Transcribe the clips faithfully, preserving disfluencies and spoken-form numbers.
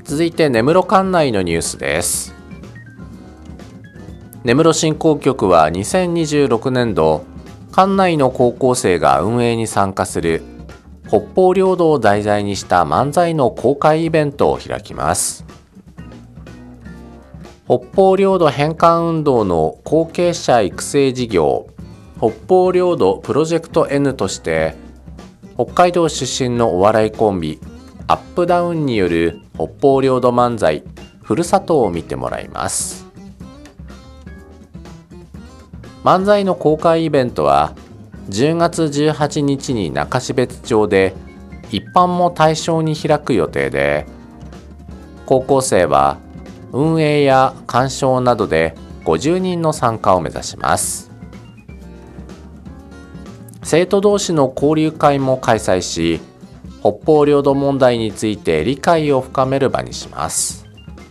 続いて根室管内のニュースです。根室振興局はにせんにじゅうろくねんど、管内の高校生が運営に参加する北方領土を題材にした漫才の公開イベントを開きます。北方領土返還運動の後継者育成事業、北方領土プロジェクト N として、北海道出身のお笑いコンビアップダウンによる北方領土漫才ふるさとを見てもらいます。漫才の公開イベントはじゅうがつじゅうはちにちに中標津町で一般も対象に開く予定で、高校生は運営や鑑賞などでごじゅうにんの参加を目指します。生徒同士の交流会も開催し、北方領土問題について理解を深める場にします。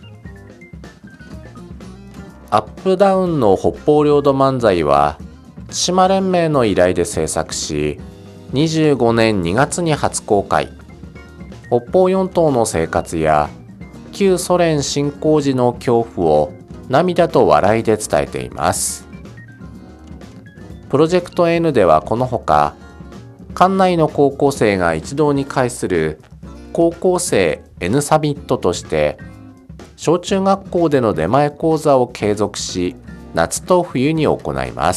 アップダウンの北方領土漫才は千島連盟の依頼で制作し、にじゅうごねんにがつに初公開。北方四島の生活や旧ソ連侵攻時の恐怖を涙と笑いで伝えています。プロジェクト N ではこのほか、管内の高校生が一堂に会する高校生 N サミットとして、小中学校での出前講座を継続し、夏と冬に行います。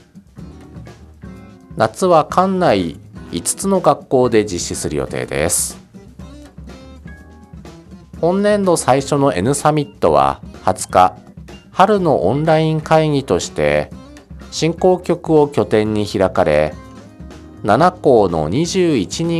夏は管内いつつの学校で実施する予定です。本年度最初の N サミットははつか、春のオンライン会議として振興局を拠点に開かれ、ななこうのにじゅういちにん